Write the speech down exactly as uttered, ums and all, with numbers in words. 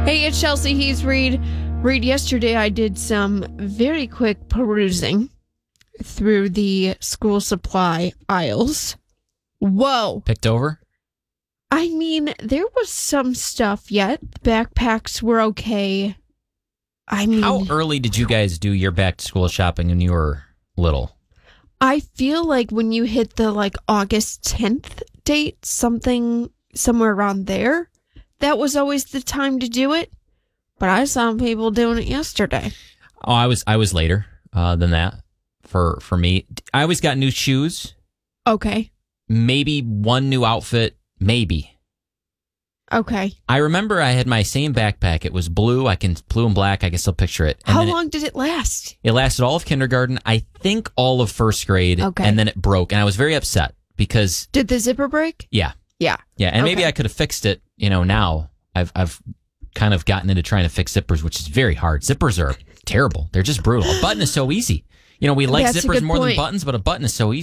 Hey, it's Chelsea. He's Reed. Reed, yesterday I did some very quick perusing through the school supply aisles. Whoa. Picked over? I mean, there was some stuff yet. Backpacks were okay. I mean... How early did you guys do your back-to-school shopping when you were little? I feel like when you hit the, like, August tenth date, something somewhere around there, that was always the time to do it. But I saw people doing it yesterday. Oh, I was I was later uh, than that for, for me. I always got new shoes. Okay. Maybe one new outfit. Maybe. Okay. I remember I had my same backpack. It was blue. I can blue and black. I can still picture it. And How then long it, did it last? It lasted all of kindergarten. I think all of first grade. Okay. And then it broke. And I was very upset because... Did the zipper break? Yeah. Yeah. Yeah. And Okay. maybe I could have fixed it, you know, now. I've I've kind of gotten into trying to fix zippers, which is very hard. Zippers are terrible. They're just brutal. A button is so easy. You know, we like That's a zippers good more point. than buttons, but a button is so easy.